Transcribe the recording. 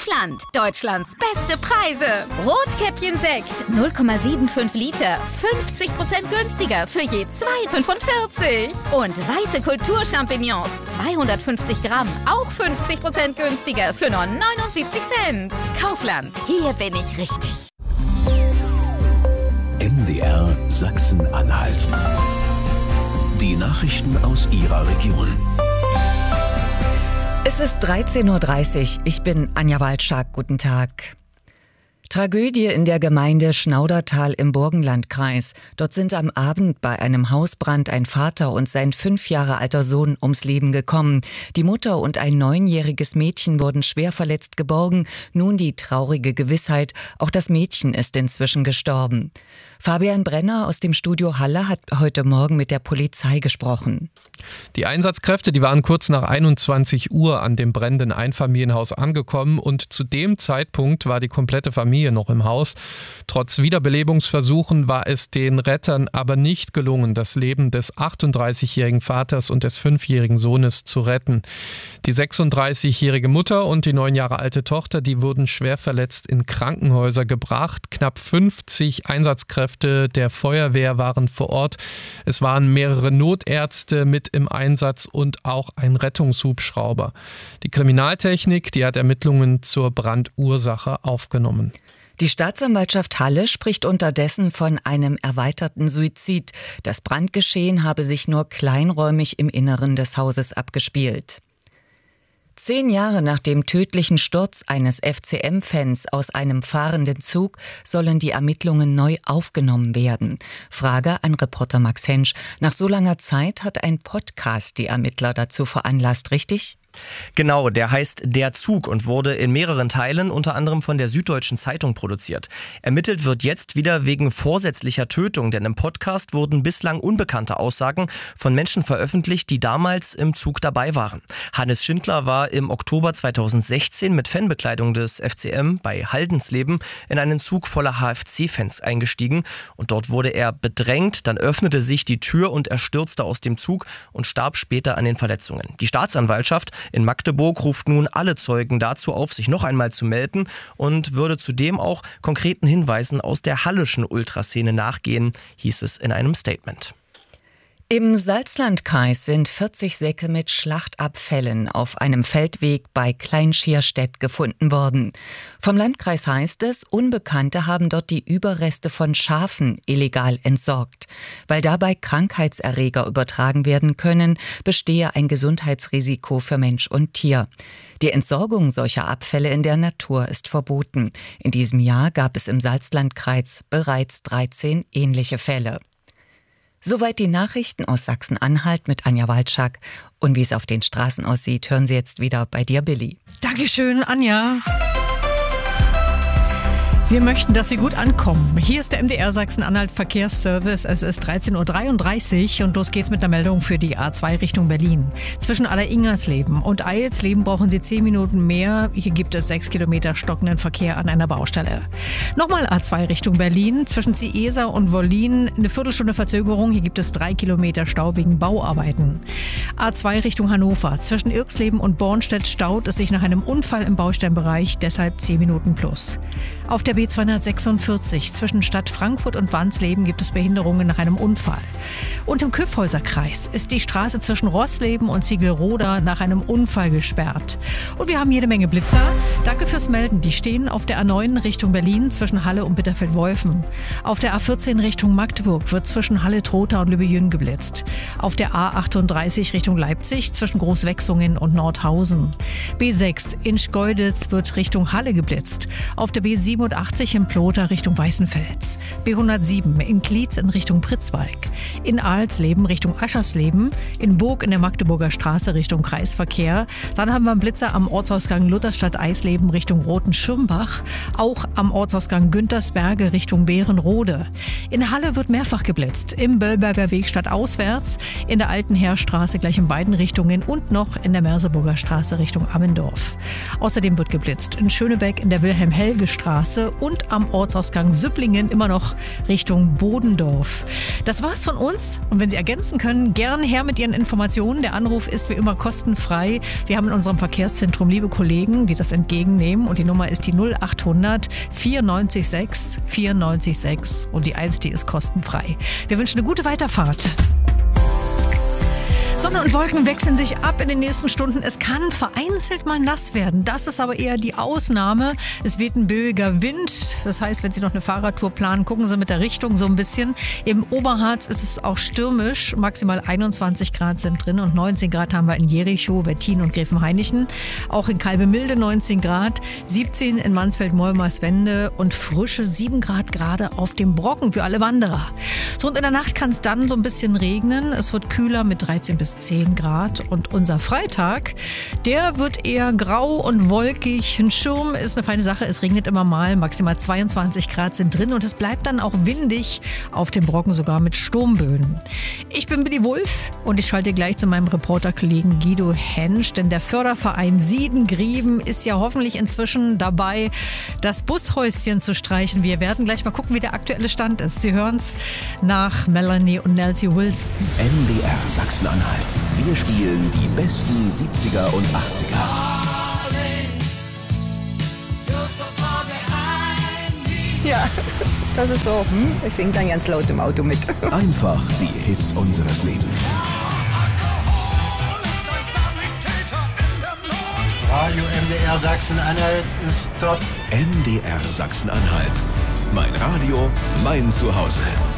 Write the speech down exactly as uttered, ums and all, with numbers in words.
Kaufland. Deutschlands beste Preise. Rotkäppchen Sekt null Komma fünfundsiebzig Liter. fünfzig Prozent günstiger für je zwei Komma fünfundvierzig. Und weiße Kulturchampignons zweihundertfünfzig Gramm. Auch fünfzig Prozent günstiger für nur neunundsiebzig Cent. Kaufland. Hier bin ich richtig. M D R Sachsen-Anhalt. Die Nachrichten aus Ihrer Region. Es ist dreizehn Uhr dreißig. Ich bin Anja Waldschak. Guten Tag. Tragödie in der Gemeinde Schnaudertal im Burgenlandkreis. Dort sind am Abend bei einem Hausbrand ein Vater und sein fünf Jahre alter Sohn ums Leben gekommen. Die Mutter und ein neunjähriges Mädchen wurden schwer verletzt geborgen. Nun die traurige Gewissheit, auch das Mädchen ist inzwischen gestorben. Fabian Brenner aus dem Studio Halle hat heute Morgen mit der Polizei gesprochen. Die Einsatzkräfte, die waren kurz nach einundzwanzig Uhr an dem brennenden Einfamilienhaus angekommen und zu dem Zeitpunkt war die komplette Familie noch im Haus. Trotz Wiederbelebungsversuchen war es den Rettern aber nicht gelungen, das Leben des achtunddreißigjährigen Vaters und des fünfjährigen Sohnes zu retten. Die sechsunddreißigjährige Mutter und die neun Jahre alte Tochter, die wurden schwer verletzt in Krankenhäuser gebracht. Knapp fünfzig Einsatzkräfte der Feuerwehr waren vor Ort. Es waren mehrere Notärzte mit im Einsatz und auch ein Rettungshubschrauber. Die Kriminaltechnik, die hat Ermittlungen zur Brandursache aufgenommen. Die Staatsanwaltschaft Halle spricht unterdessen von einem erweiterten Suizid. Das Brandgeschehen habe sich nur kleinräumig im Inneren des Hauses abgespielt. Zehn Jahre nach dem tödlichen Sturz eines F C M-Fans aus einem fahrenden Zug sollen die Ermittlungen neu aufgenommen werden. Frage an Reporter Max Hensch. Nach so langer Zeit hat ein Podcast die Ermittler dazu veranlasst, richtig? Genau, der heißt Der Zug und wurde in mehreren Teilen unter anderem von der Süddeutschen Zeitung produziert. Ermittelt wird jetzt wieder wegen vorsätzlicher Tötung, denn im Podcast wurden bislang unbekannte Aussagen von Menschen veröffentlicht, die damals im Zug dabei waren. Hannes Schindler war im Oktober zweitausendsechzehn mit Fanbekleidung des F C M bei Haldensleben in einen Zug voller H F C-Fans eingestiegen und dort wurde er bedrängt, dann öffnete sich die Tür und er stürzte aus dem Zug und starb später an den Verletzungen. Die Staatsanwaltschaft in Magdeburg ruft nun alle Zeugen dazu auf, sich noch einmal zu melden und würde zudem auch konkreten Hinweisen aus der halleschen Ultraszene nachgehen, hieß es in einem Statement. Im Salzlandkreis sind vierzig Säcke mit Schlachtabfällen auf einem Feldweg bei Kleinschierstedt gefunden worden. Vom Landkreis heißt es, Unbekannte haben dort die Überreste von Schafen illegal entsorgt. Weil dabei Krankheitserreger übertragen werden können, bestehe ein Gesundheitsrisiko für Mensch und Tier. Die Entsorgung solcher Abfälle in der Natur ist verboten. In diesem Jahr gab es im Salzlandkreis bereits dreizehn ähnliche Fälle. Soweit die Nachrichten aus Sachsen-Anhalt mit Anja Waldschak. Und wie es auf den Straßen aussieht, hören Sie jetzt wieder bei dir, Billy. Dankeschön, Anja. Wir möchten, dass Sie gut ankommen. Hier ist der M D R Sachsen-Anhalt Verkehrsservice. Es ist dreizehn Uhr dreiunddreißig und los geht's mit der Meldung für die A zwei Richtung Berlin. Zwischen Alleringersleben und Eilsleben brauchen Sie zehn Minuten mehr. Hier gibt es sechs Kilometer stockenden Verkehr an einer Baustelle. Nochmal A zwei Richtung Berlin. Zwischen Ciesa und Wollin eine Viertelstunde Verzögerung. Hier gibt es drei Kilometer Stau wegen Bauarbeiten. A zwei Richtung Hannover. Zwischen Irksleben und Bornstedt staut es sich nach einem Unfall im Bausteinbereich. Deshalb zehn Minuten plus. Auf der B zweihundertsechsundvierzig zwischen Stadt Frankfurt und Wansleben gibt es Behinderungen nach einem Unfall. Und im Kyffhäuserkreis ist die Straße zwischen Rossleben und Ziegelroda nach einem Unfall gesperrt. Und wir haben jede Menge Blitzer. Danke fürs Melden. Die stehen auf der A neun Richtung Berlin zwischen Halle und Bitterfeld-Wolfen. Auf der A vierzehn Richtung Magdeburg wird zwischen Halle-Trotha und Lübejün geblitzt. Auf der A achtunddreißig Richtung Leipzig zwischen Großwechsungen und Nordhausen. B sechs in Schkeuditz wird Richtung Halle geblitzt. Auf der B siebenundachtzig in Plotha Richtung Weißenfels. B hundertsieben in Klietz in Richtung Pritzwalk. In Alsleben Richtung Aschersleben. In Burg in der Magdeburger Straße Richtung Kreisverkehr. Dann haben wir einen Blitzer am Ortsausgang Lutherstadt-Eisleben Richtung Roten-Schirmbach. Auch am Ortsausgang Güntersberge Richtung Beerenrode. In Halle wird mehrfach geblitzt. Im Böllberger Weg stadtauswärts. In der Alten Heerstraße gleich in beiden Richtungen. Und noch in der Merseburger Straße Richtung Ammendorf. Außerdem wird geblitzt in Schönebeck in der Wilhelm-Helge-Straße und am Ortsausgang Süpplingen immer noch Richtung Bodendorf. Das war's von uns und wenn Sie ergänzen können, gern her mit Ihren Informationen. Der Anruf ist wie immer kostenfrei. Wir haben in unserem Verkehrszentrum liebe Kollegen, die das entgegennehmen und die Nummer ist die null achthundert vierundneunzig sechs vierundneunzig sechs und die eins, die ist kostenfrei. Wir wünschen eine gute Weiterfahrt. Sonne und Wolken wechseln sich ab in den nächsten Stunden. Es kann vereinzelt mal nass werden. Das ist aber eher die Ausnahme. Es weht ein böiger Wind. Das heißt, wenn Sie noch eine Fahrradtour planen, gucken Sie mit der Richtung so ein bisschen. Im Oberharz ist es auch stürmisch. Maximal einundzwanzig Grad sind drin und neunzehn Grad haben wir in Jericho, Wettin und Gräfenhainichen. Auch in Kalbemilde neunzehn Grad, siebzehn in Mansfeld-Molmerswende und frische sieben Grad gerade auf dem Brocken für alle Wanderer. So, und in der Nacht kann es dann so ein bisschen regnen. Es wird kühler mit dreizehn bis zehn Grad und unser Freitag, der wird eher grau und wolkig. Ein Schirm ist eine feine Sache, es regnet immer mal, maximal zweiundzwanzig Grad sind drin und es bleibt dann auch windig, auf dem Brocken sogar mit Sturmböen. Ich bin Billy Wulff und ich schalte gleich zu meinem Reporterkollegen Guido Hensch, denn der Förderverein Siedengrieben ist ja hoffentlich inzwischen dabei, das Bushäuschen zu streichen. Wir werden gleich mal gucken, wie der aktuelle Stand ist. Sie hören es nach Melanie und Nancy Wilson. M D R Sachsen-Anhalt. Wir spielen die besten siebziger und achtziger. Ja, das ist so. Hm? Ich singe dann ganz laut im Auto mit. Einfach die Hits unseres Lebens. Radio M D R Sachsen-Anhalt ist top. M D R Sachsen-Anhalt. Mein Radio, mein Zuhause.